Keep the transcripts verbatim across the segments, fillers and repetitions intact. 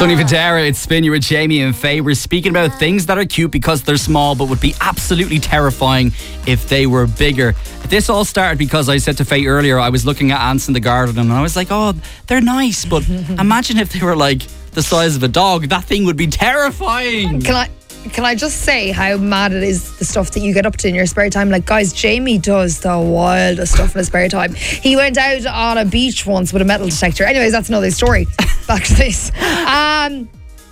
Sonny Fodera, it's Spin. You're with Jamie and Faye. We're speaking about things that are cute because they're small but would be absolutely terrifying if they were bigger. This all started because I said to Faye earlier, I was looking at ants in the garden and I was like, oh, they're nice, but imagine if they were like the size of a dog. That thing would be terrifying. Can I... Can I just say how mad it is, the stuff that you get up to in your spare time? Like, guys, Jamie does the wildest stuff in his spare time. He went out on a beach once with a metal detector. Anyways, that's another story. Back to this. Um,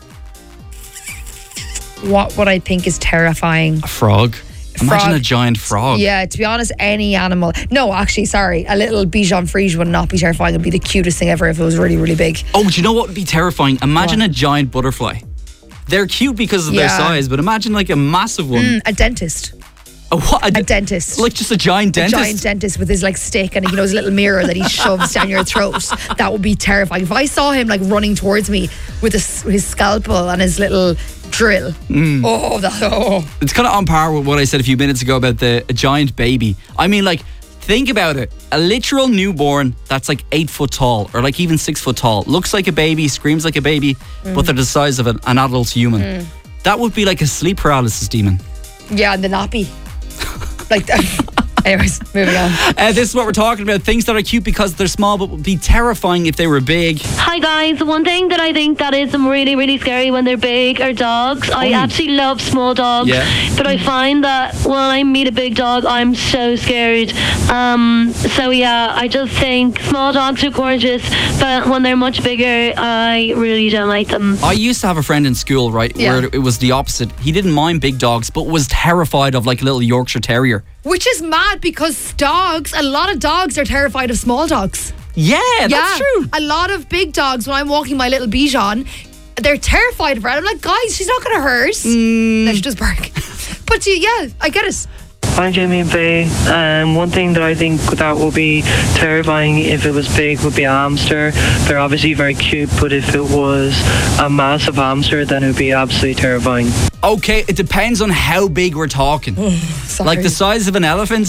what what I think is terrifying. A frog. Imagine Frog. a giant frog. Yeah, to be honest, any animal. No, actually, sorry. A little Bichon Frise would not be terrifying. It would be the cutest thing ever if it was really, really big. Oh, do you know what would be terrifying? Imagine What? a giant butterfly. They're cute because of Yeah. their size, but imagine like a massive one. Mm, a dentist. A what? A dentist. Like just a giant dentist? A giant dentist with his like stick and, you know, his little mirror that he shoves down your throat. That would be terrifying. If I saw him like running towards me with his, his scalpel and his little drill. Mm. Oh, that, oh. It's kind of on par with what I said a few minutes ago about the a giant baby. I mean, like, think about it. A literal newborn that's like eight foot tall or like even six foot tall. Looks like a baby, screams like a baby, mm. but they're the size of an, an adult human. Mm. That would be like a sleep paralysis demon. Yeah, and the nappy. Like that. Anyways, moving on. Uh, this is what we're talking about. Things that are cute because they're small but would be terrifying if they were big. Hi guys, the one thing that I think that is really, really scary when they're big are dogs. I Oh. actually love small dogs, Yeah. but I find that when I meet a big dog, I'm so scared. Um, so yeah, I just think small dogs are gorgeous, but when they're much bigger, I really don't like them. I used to have a friend in school, right, Yeah. where it was the opposite. He didn't mind big dogs but was terrified of like a little Yorkshire Terrier. Which is mad because dogs, a lot of dogs are terrified of small dogs. Yeah, that's yeah, true. A lot of big dogs, when I'm walking my little Bichon, they're terrified of her. I'm like, guys, she's not going to hurt. Mm. No, she does bark. But you, yeah, I get it. Hi Jamie and Faye. Um, one thing that I think that would be terrifying if it was big would be a hamster. They're obviously very cute, but if it was a massive hamster, then it would be absolutely terrifying. Okay, it depends on how big we're talking. Sorry. Like the size of an elephant.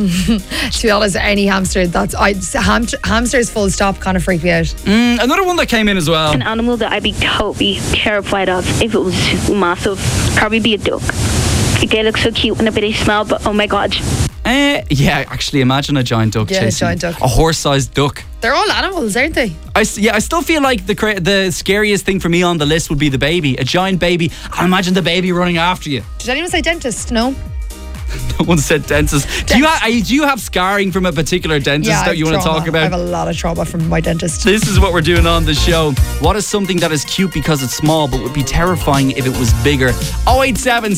To be honest, any hamster, that's I ham, hamsters full stop kind of freak me out. Mm, another one that came in as well. An animal that I'd be totally terrified of if it was massive, probably be a duck. They look so cute and a bit small, but oh my god. Uh, yeah, actually, imagine a giant duck Yeah, a chasing giant duck. a horse-sized duck. They're all animals, aren't they? I, s- yeah, I still feel like the cra- the scariest thing for me on the list would be the baby. A giant baby. I imagine the baby running after you. Did anyone say dentist? No. No one said dentist. Do you, ha- are you- do you have scarring from a particular dentist Yeah, I that have you want to trauma. talk about? I have a lot of trauma from my dentist. This is what we're doing on the show. What is something that is cute because it's small but would be terrifying if it was bigger? oh eight seven